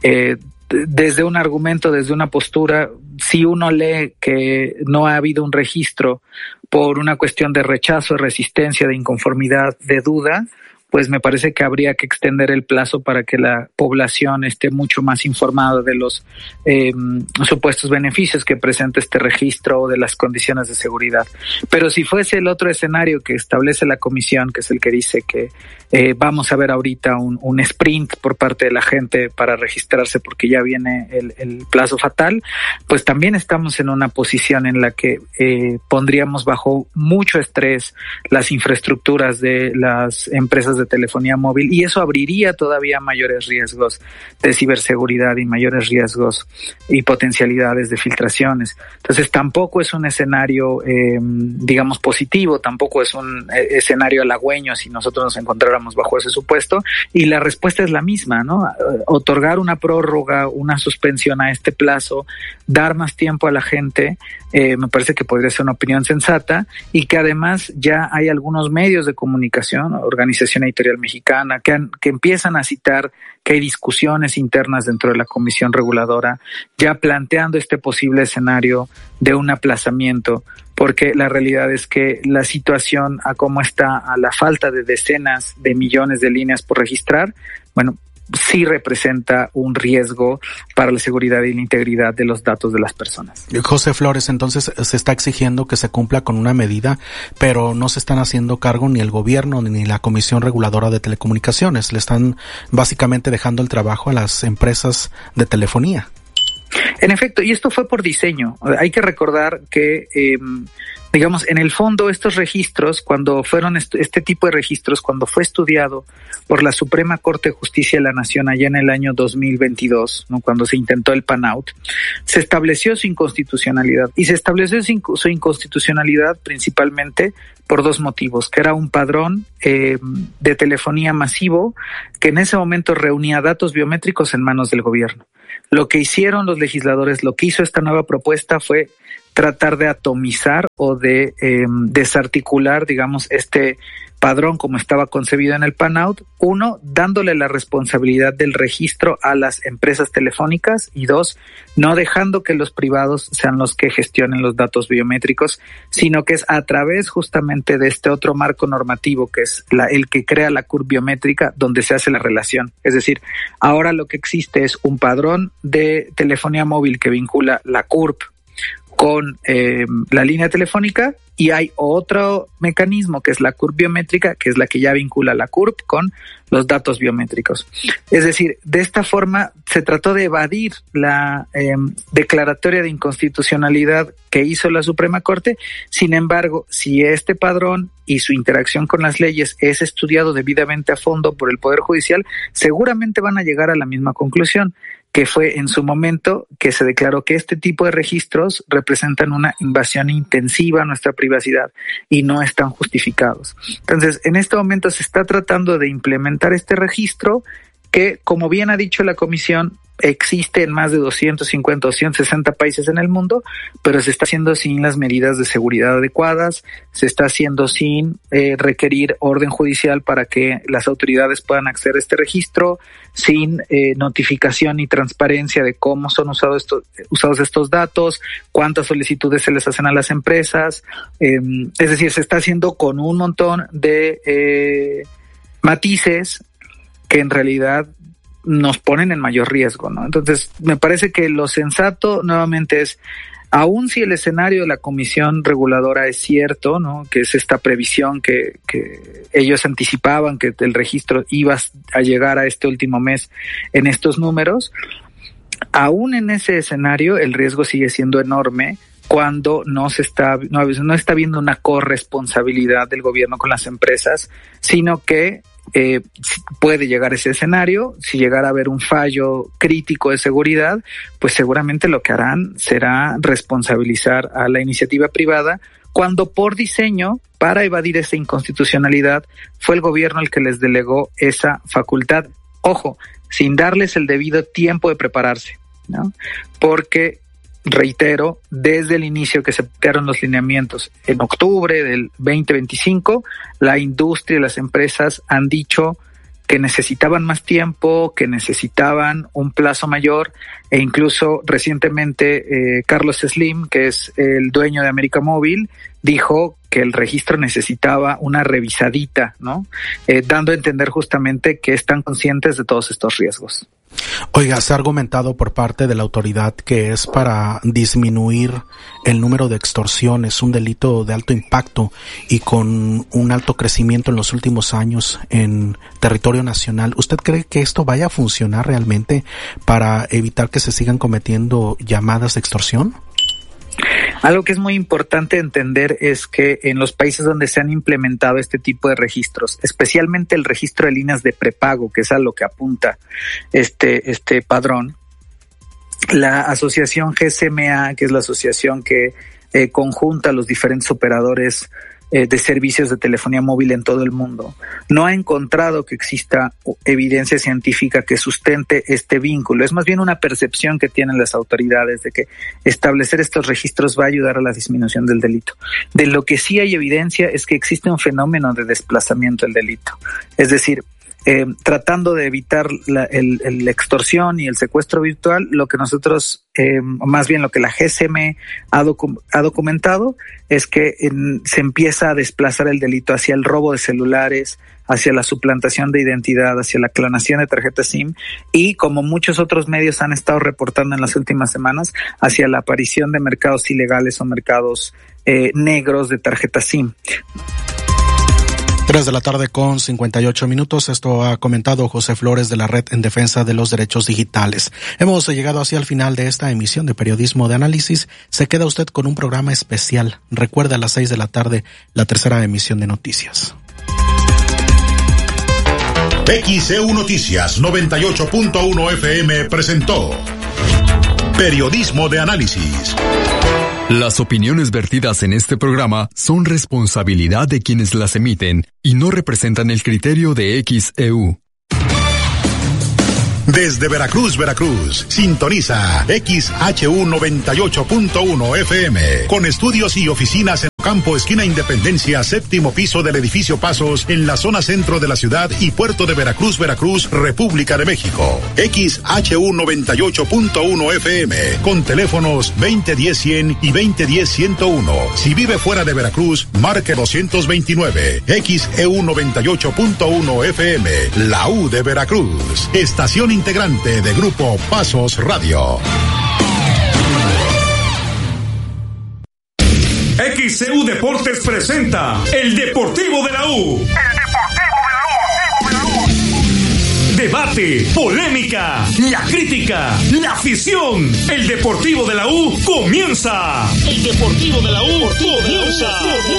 Desde un argumento, desde una postura, si uno lee que no ha habido un registro por una cuestión de rechazo, de resistencia, de inconformidad, de duda, pues me parece que habría que extender el plazo para que la población esté mucho más informada de los supuestos beneficios que presenta este registro o de las condiciones de seguridad. Pero si fuese el otro escenario que establece la comisión, que es el que dice que vamos a ver ahorita un sprint por parte de la gente para registrarse porque ya viene el plazo fatal, pues también estamos en una posición en la que pondríamos bajo mucho estrés las infraestructuras de las empresas de telefonía móvil y eso abriría todavía mayores riesgos de ciberseguridad y mayores riesgos y potencialidades de filtraciones. Entonces tampoco es un escenario digamos positivo, tampoco es un escenario halagüeño si nosotros nos encontráramos bajo ese supuesto y la respuesta es la misma, ¿no? Otorgar una prórroga, una suspensión a este plazo, dar más tiempo a la gente, me parece que podría ser una opinión sensata y que además ya hay algunos medios de comunicación, Organización Editorial Mexicana, que empiezan a citar que hay discusiones internas dentro de la Comisión Reguladora ya planteando este posible escenario de un aplazamiento, porque la realidad es que la situación a cómo está, a la falta de decenas de millones de líneas por registrar, bueno, sí representa un riesgo para la seguridad y la integridad de los datos de las personas. José Flores, entonces se está exigiendo que se cumpla con una medida, pero no se están haciendo cargo ni el gobierno ni la Comisión Reguladora de Telecomunicaciones. Le están básicamente dejando el trabajo a las empresas de telefonía. En efecto, y esto fue por diseño. Hay que recordar que, digamos, en el fondo estos registros, cuando fueron este tipo de registros, cuando fue estudiado por la Suprema Corte de Justicia de la Nación allá en el año 2022, ¿no?, cuando se intentó el PAN-OUT, se estableció su inconstitucionalidad. Y se estableció su inconstitucionalidad principalmente por dos motivos, que era un padrón de telefonía masivo que en ese momento reunía datos biométricos en manos del gobierno. Lo que hicieron los legisladores, lo que hizo esta nueva propuesta fue tratar de atomizar o de desarticular, digamos, este padrón como estaba concebido en el PAN-OUT. Uno, dándole la responsabilidad del registro a las empresas telefónicas, y dos, no dejando que los privados sean los que gestionen los datos biométricos, sino que es a través justamente de este otro marco normativo que es el que crea la CURP biométrica, donde se hace la relación. Es decir, ahora lo que existe es un padrón de telefonía móvil que vincula la CURP con la línea telefónica, y hay otro mecanismo que es la CURP biométrica, que es la que ya vincula la CURP con los datos biométricos. Es decir, de esta forma se trató de evadir la declaratoria de inconstitucionalidad que hizo la Suprema Corte. Sin embargo, si este padrón y su interacción con las leyes es estudiado debidamente a fondo por el Poder Judicial, seguramente van a llegar a la misma conclusión, que fue en su momento que se declaró que este tipo de registros representan una invasión intensiva a nuestra privacidad y no están justificados. Entonces, en este momento se está tratando de implementar este registro que, como bien ha dicho la Comisión, existe en más de 250 o 160 países en el mundo, pero se está haciendo sin las medidas de seguridad adecuadas, se está haciendo sin requerir orden judicial para que las autoridades puedan acceder a este registro, sin notificación y transparencia de cómo son usados estos datos, cuántas solicitudes se les hacen a las empresas. Es decir, se está haciendo con un montón de matices que en realidad nos ponen en mayor riesgo, ¿no? Entonces, me parece que lo sensato nuevamente es, aun si el escenario de la Comisión Reguladora es cierto, ¿no?, que es esta previsión que ellos anticipaban que el registro iba a llegar a este último mes en estos números, aún en ese escenario el riesgo sigue siendo enorme cuando no está habiendo una corresponsabilidad del gobierno con las empresas, sino que puede llegar ese escenario. Si llegara a haber un fallo crítico de seguridad, pues seguramente lo que harán será responsabilizar a la iniciativa privada, cuando por diseño, para evadir esa inconstitucionalidad, fue el gobierno el que les delegó esa facultad. Ojo, sin darles el debido tiempo de prepararse, ¿no? Porque, reitero, desde el inicio que se plantearon los lineamientos en octubre del 2025, la industria y las empresas han dicho que necesitaban más tiempo, que necesitaban un plazo mayor, e incluso recientemente Carlos Slim, que es el dueño de América Móvil, dijo que el registro necesitaba una revisadita, ¿no? Dando a entender justamente que están conscientes de todos estos riesgos. Oiga, se ha argumentado por parte de la autoridad que es para disminuir el número de extorsiones, un delito de alto impacto y con un alto crecimiento en los últimos años en territorio nacional. ¿Usted cree que esto vaya a funcionar realmente para evitar que se sigan cometiendo llamadas de extorsión? Algo que es muy importante entender es que en los países donde se han implementado este tipo de registros, especialmente el registro de líneas de prepago, que es a lo que apunta este padrón, la asociación GSMA, que es la asociación que conjunta a los diferentes operadores de servicios de telefonía móvil en todo el mundo, no ha encontrado que exista evidencia científica que sustente este vínculo. Es más bien una percepción que tienen las autoridades de que establecer estos registros va a ayudar a la disminución del delito. De lo que sí hay evidencia es que existe un fenómeno de desplazamiento del delito. Es decir, tratando de evitar la extorsión y el secuestro virtual. Lo que nosotros, más bien lo que la GCM ha documentado es que se empieza a desplazar el delito hacia el robo de celulares, hacia la suplantación de identidad, hacia la clonación de tarjetas SIM y, como muchos otros medios han estado reportando en las últimas semanas, hacia la aparición de mercados ilegales o mercados negros de tarjetas SIM. 3 de la tarde con 58 minutos. Esto ha comentado José Flores de la Red en Defensa de los Derechos Digitales. Hemos llegado así al final de esta emisión de Periodismo de Análisis. Se queda usted con un programa especial. Recuerda a las 6 de la tarde la tercera emisión de noticias. XEU Noticias 98.1 FM presentó Periodismo de Análisis. Las opiniones vertidas en este programa son responsabilidad de quienes las emiten y no representan el criterio de XEU. Desde Veracruz, sintoniza XHU 98.1 FM, con estudios y oficinas en Campo, esquina Independencia, séptimo piso del edificio Pasos, en la zona centro de la ciudad y puerto de Veracruz, República de México. XHU 98.1 FM, con teléfonos 2010-100 y 2010-101. Si vive fuera de Veracruz, marque 229. XEU 98.1 FM, la U de Veracruz. Estación integrante de Grupo Pasos Radio. XEU Deportes presenta El Deportivo de la U. Debate, polémica, la crítica, la afición. El Deportivo de la U comienza. El Deportivo de la U comienza.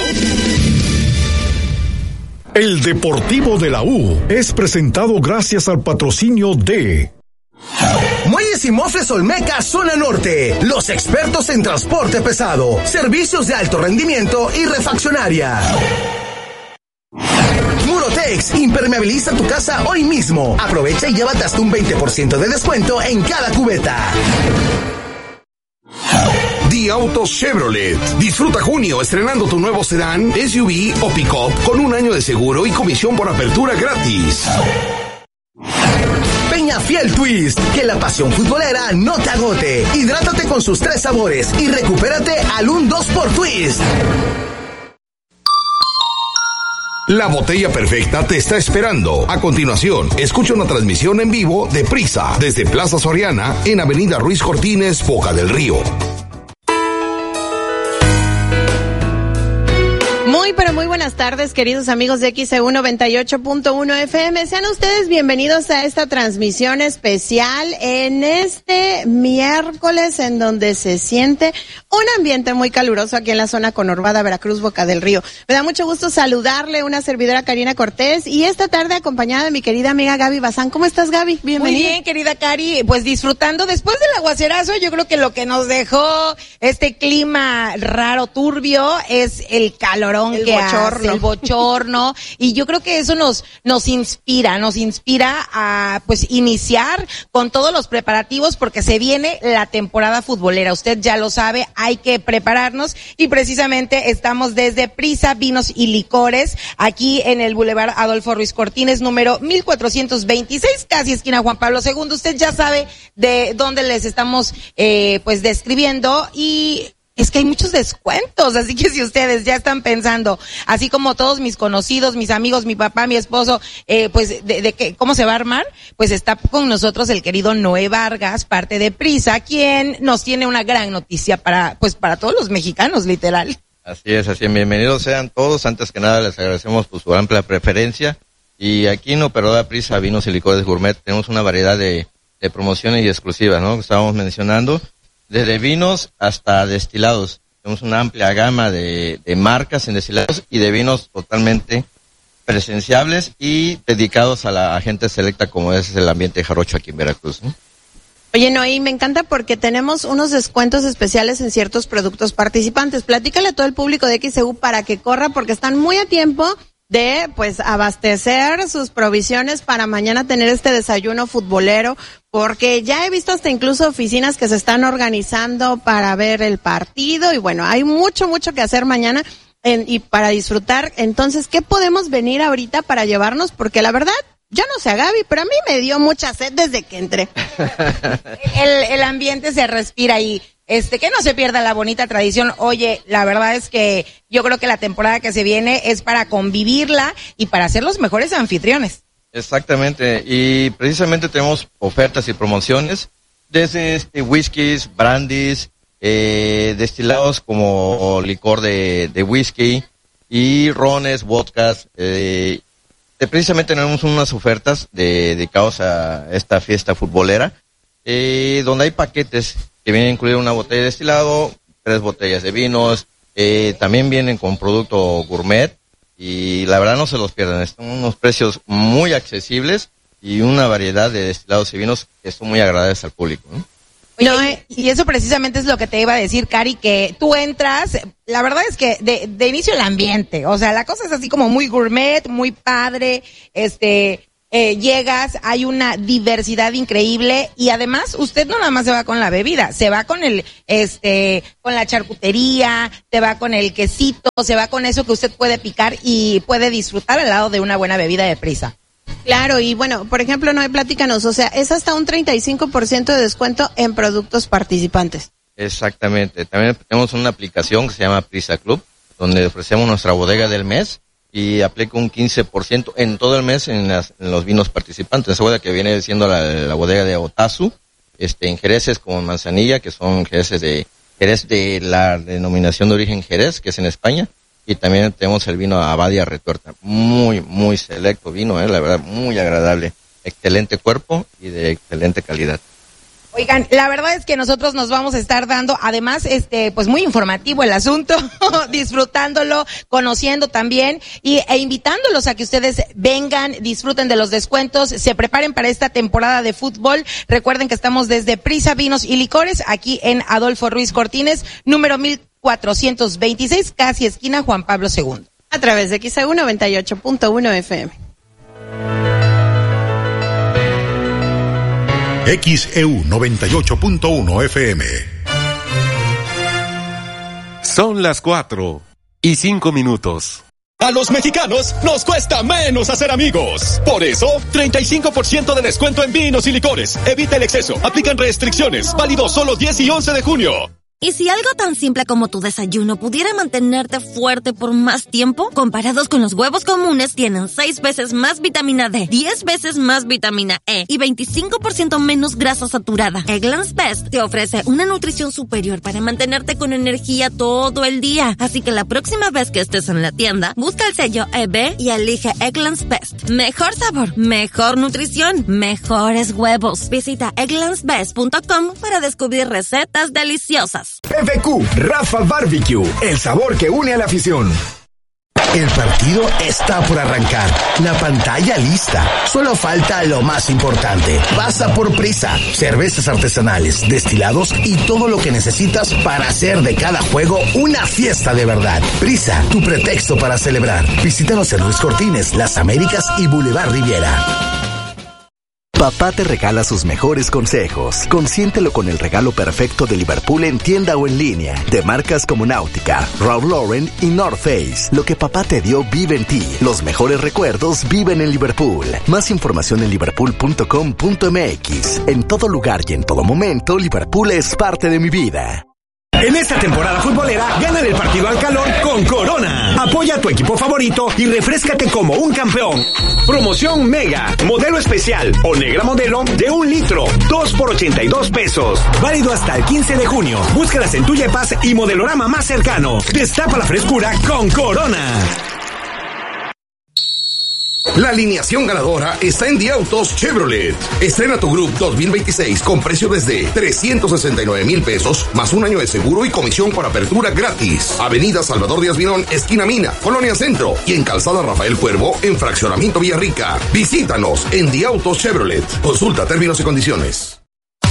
El Deportivo de la U es presentado gracias al patrocinio de Muelles y Mofles Olmeca, zona norte. Los expertos en transporte pesado, servicios de alto rendimiento y refaccionaria. Murotex, impermeabiliza tu casa hoy mismo. Aprovecha y llévate hasta un 20% de descuento en cada cubeta. Autos Chevrolet. Disfruta junio estrenando tu nuevo sedán, SUV o pick-up con un año de seguro y comisión por apertura gratis. Peñafiel Twist, que la pasión futbolera no te agote. Hidrátate con sus 3 sabores y recupérate al 1-2 por Twist. La botella perfecta te está esperando. A continuación, escucha una transmisión en vivo de Prisa desde Plaza Soriana en Avenida Ruiz Cortines, Boca del Río. Muy buenas tardes, queridos amigos de XEU 98.1 FM. Sean ustedes bienvenidos a esta transmisión especial en este miércoles, en donde se siente un ambiente muy caluroso aquí en la zona conurbada Veracruz, Boca del Río. Me da mucho gusto saludarle, una servidora Karina Cortés, y esta tarde acompañada de mi querida amiga Gaby Bazán. ¿Cómo estás, Gaby? Bienvenida. Muy bien, querida Cari, pues disfrutando después del aguacerazo. Yo creo que lo que nos dejó este clima raro, turbio, es el calorón que hace, el bochorno, y yo creo que eso nos inspira a pues iniciar con todos los preparativos, porque se viene la temporada futbolera. Usted ya lo sabe, hay que prepararnos, y precisamente estamos desde Prisa Vinos y Licores, aquí en el Boulevard Adolfo Ruiz Cortines, número 1426, casi esquina Juan Pablo II. Usted ya sabe de dónde les estamos pues describiendo, y es que hay muchos descuentos, así que si ustedes ya están pensando, así como todos mis conocidos, mis amigos, mi papá, mi esposo, pues de que cómo se va a armar, pues está con nosotros el querido Noé Vargas, parte de Prisa, quien nos tiene una gran noticia para todos los mexicanos, literal. Así es, bienvenidos sean todos. Antes que nada les agradecemos por su amplia preferencia, y aquí en Operadora Prisa Vinos y Licores Gourmet tenemos una variedad de promociones y exclusivas, ¿no? Que estábamos mencionando. Desde vinos hasta destilados. Tenemos una amplia gama de marcas en destilados y de vinos totalmente presenciables y dedicados a la gente selecta, como es el ambiente jarocho aquí en Veracruz, ¿no? Oye, Noé, me encanta porque tenemos unos descuentos especiales en ciertos productos participantes. Platícale a todo el público de XEU para que corra, porque están muy a tiempo de pues abastecer sus provisiones para mañana tener este desayuno futbolero, porque ya he visto hasta incluso oficinas que se están organizando para ver el partido, y bueno, hay mucho que hacer mañana y para disfrutar. Entonces, ¿qué podemos venir ahorita para llevarnos? Porque la verdad, Yo no sé a Gaby, pero a mí me dio mucha sed desde que entré. El ambiente se respira ahí. Que no se pierda la bonita tradición. Oye, la verdad es que yo creo que la temporada que se viene es para convivirla y para ser los mejores anfitriones. Exactamente, y precisamente tenemos ofertas y promociones, desde whiskies, brandies, destilados como licor de whisky, y rones, vodkas. Precisamente tenemos unas ofertas dedicadas a esta fiesta futbolera, donde hay paquetes que vienen a incluir una botella de destilado, 3 botellas de vinos, también vienen con producto gourmet, y la verdad no se los pierdan, están unos precios muy accesibles y una variedad de destilados y vinos que son muy agradables al público, ¿no? Oye, y eso precisamente es lo que te iba a decir, Cari, que tú entras, la verdad es que de inicio el ambiente, o sea, la cosa es así como muy gourmet, muy padre, llegas, hay una diversidad increíble y además usted no nada más se va con la bebida, se va con con la charcutería, se va con el quesito, se va con eso que usted puede picar y puede disfrutar al lado de una buena bebida de Prisa. Claro, y bueno, por ejemplo, Noé, platícanos, o sea, es hasta un 35% de descuento en productos participantes. Exactamente, también tenemos una aplicación que se llama Prisa Club, donde ofrecemos nuestra bodega del mes, y aplica un 15% en todo el mes en los vinos participantes. Esa bodega que viene siendo la bodega de Otazu, en Jereces como Manzanilla, que son Jerez de la denominación de origen Jerez, que es en España, y también tenemos el vino Abadia Retuerta, muy, muy selecto vino, la verdad, muy agradable, excelente cuerpo y de excelente calidad. Oigan, la verdad es que nosotros nos vamos a estar dando, además, pues muy informativo el asunto, disfrutándolo, conociendo también e invitándolos a que ustedes vengan, disfruten de los descuentos, se preparen para esta temporada de fútbol. Recuerden que estamos desde Prisa Vinos y Licores, aquí en Adolfo Ruiz Cortines, número 1426, casi esquina Juan Pablo II. A través de XEU 98.1 FM. XEU 98.1 FM. Son las 4:05. A los mexicanos nos cuesta menos hacer amigos. Por eso, 35% de descuento en vinos y licores. Evita el exceso. Aplican restricciones. Válido solo 10 y 11 de junio. ¿Y si algo tan simple como tu desayuno pudiera mantenerte fuerte por más tiempo? Comparados con los huevos comunes, tienen 6 veces más vitamina D, 10 veces más vitamina E y 25% menos grasa saturada. Eggland's Best te ofrece una nutrición superior para mantenerte con energía todo el día. Así que la próxima vez que estés en la tienda, busca el sello EB y elige Eggland's Best. Mejor sabor, mejor nutrición, mejores huevos. Visita egglandsbest.com para descubrir recetas deliciosas. PFQ Rafa Barbecue, el sabor que une a la afición. El partido está por arrancar, la pantalla lista, solo falta lo más importante. Pasa por Prisa, cervezas artesanales, destilados y todo lo que necesitas para hacer de cada juego una fiesta de verdad. Prisa, tu pretexto para celebrar. Visítanos en Luis Cortines, Las Américas y Boulevard Riviera. Papá te regala sus mejores consejos. Consiéntelo con el regalo perfecto de Liverpool en tienda o en línea. De marcas como Náutica, Ralph Lauren y North Face. Lo que papá te dio vive en ti. Los mejores recuerdos viven en Liverpool. Más información en liverpool.com.mx. En todo lugar y en todo momento, Liverpool es parte de mi vida. En esta temporada futbolera, gana el partido al calor con Corona. Apoya a tu equipo favorito y refréscate como un campeón. Promoción Mega, modelo especial o negra modelo de 1 litro, 2 por 82 pesos. Válido hasta el 15 de junio. Búscalas en tu Yepas y modelorama más cercano. Destapa la frescura con Corona. La alineación ganadora está en Diautos Chevrolet. Estrena tu Group 2026 con precio desde 369,000 pesos, más 1 año de seguro y comisión por apertura gratis. Avenida Salvador Díaz Vinón, esquina Mina, Colonia Centro, y en Calzada Rafael Cuervo, en Fraccionamiento Villarrica. Visítanos en Diautos Chevrolet. Consulta términos y condiciones.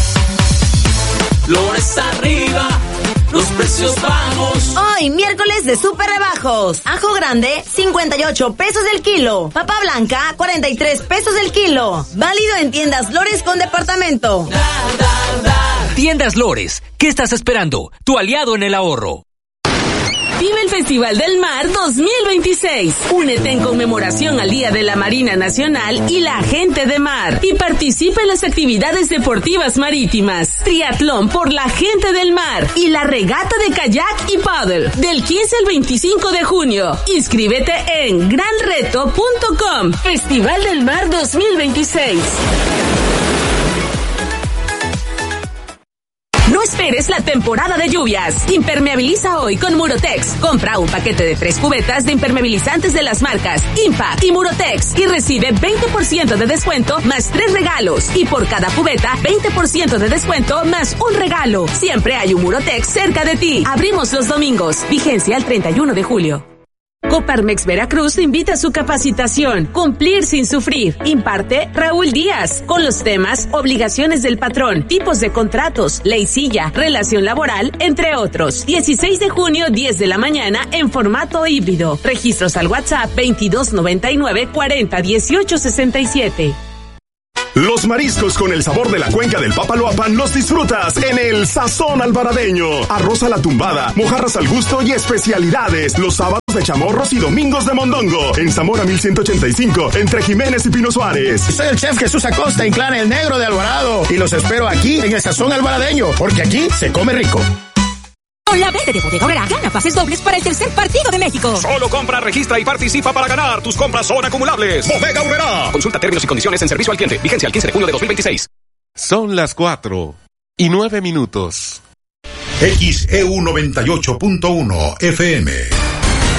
Flores arriba, los precios bajos. Hoy, miércoles de súper rebajos. Ajo grande, 58 pesos el kilo. Papa blanca, 43 pesos el kilo. Válido en tiendas Lores con departamento. Tiendas Lores, ¿qué estás esperando? Tu aliado en el ahorro. Vive el Festival del Mar 2026. Únete en conmemoración al Día de la Marina Nacional y la Gente de Mar y participa en las actividades deportivas marítimas, triatlón por la Gente del Mar y la regata de kayak y paddle del 15 al 25 de junio. Inscríbete en granreto.com. Festival del Mar 2026. No esperes la temporada de lluvias. Impermeabiliza hoy con Murotex. Compra un paquete de 3 cubetas de impermeabilizantes de las marcas Impact y Murotex y recibe 20% de descuento más 3 regalos. Y por cada cubeta, 20% de descuento más un regalo. Siempre hay un Murotex cerca de ti. Abrimos los domingos. Vigencia el 31 de julio. Coparmex Veracruz te invita a su capacitación Cumplir sin sufrir. Imparte Raúl Díaz con los temas obligaciones del patrón, tipos de contratos, ley silla, relación laboral, entre otros. 16 de junio, 10 de la mañana en formato híbrido. Registros al WhatsApp 2299 40 18 67. Los mariscos con el sabor de la cuenca del Papaloapan los disfrutas en el Sazón Alvaradeño. Arroz a la tumbada, mojarras al gusto y especialidades. Los sábados de chamorros y domingos de mondongo. En Zamora 1185, entre Jiménez y Pino Suárez. Soy el chef Jesús Acosta, en Clara el Negro de Alvarado. Y los espero aquí en el Sazón Alvaradeño, porque aquí se come rico. Con la venta de Bodega Aurrerá, gana pases dobles para el tercer partido de México. Solo compra, registra y participa para ganar. Tus compras son acumulables. Bodega Aurrerá. Consulta términos y condiciones en servicio al cliente. Vigencia el 15 de junio de 2026. Son las 4:09. XEU 98.1 FM.